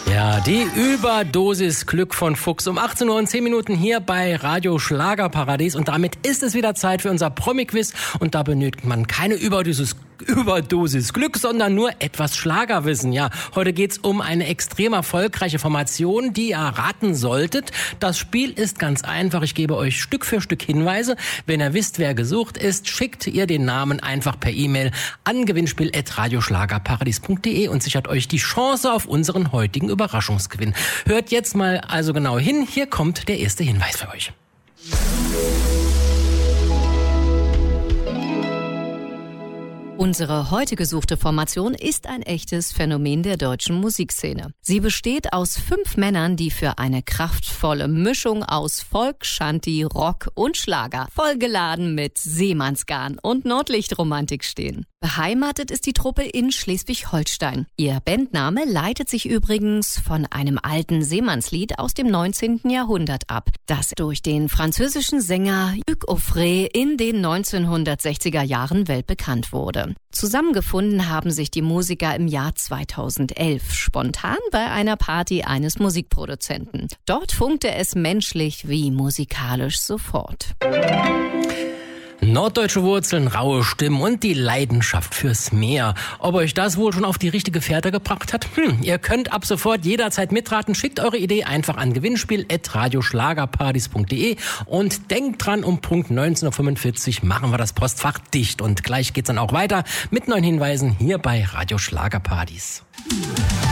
Ja, die Überdosis Glück von Fuchs um 18 Uhr und 10 Minuten hier bei Radio Schlagerparadies. Und damit ist es wieder Zeit für unser Promi-Quiz. Und da benötigt man keine Überdosis Glück, sondern nur etwas Schlagerwissen. Ja, heute geht's um eine extrem erfolgreiche Formation, die ihr erraten solltet. Das Spiel ist ganz einfach. Ich gebe euch Stück für Stück Hinweise. Wenn ihr wisst, wer gesucht ist, schickt ihr den Namen einfach per E-Mail an gewinnspiel@radioschlagerparadies.de und sichert euch die Chance auf unseren heutigen Überraschungsgewinn. Hört jetzt mal also genau hin. Hier kommt der erste Hinweis für euch. Unsere heute gesuchte Formation ist ein echtes Phänomen der deutschen Musikszene. Sie besteht aus 5 Männern, die für eine kraftvolle Mischung aus Folk, Shanty, Rock und Schlager, vollgeladen mit Seemannsgarn und Nordlichtromantik stehen. Beheimatet ist die Truppe in Schleswig-Holstein. Ihr Bandname leitet sich übrigens von einem alten Seemannslied aus dem 19. Jahrhundert ab, das durch den französischen Sänger Hugues Aufray in den 1960er Jahren weltbekannt wurde. Zusammengefunden haben sich die Musiker im Jahr 2011, spontan bei einer Party eines Musikproduzenten. Dort funkte es menschlich wie musikalisch sofort. Norddeutsche Wurzeln, raue Stimmen und die Leidenschaft fürs Meer. Ob euch das wohl schon auf die richtige Fährte gebracht hat? Ihr könnt ab sofort jederzeit mitraten. Schickt eure Idee einfach an gewinnspiel@radioschlagerparadies.de und denkt dran, um Punkt 19.45 Uhr machen wir das Postfach dicht. Und gleich geht's dann auch weiter mit neuen Hinweisen hier bei Radio Schlagerparadies.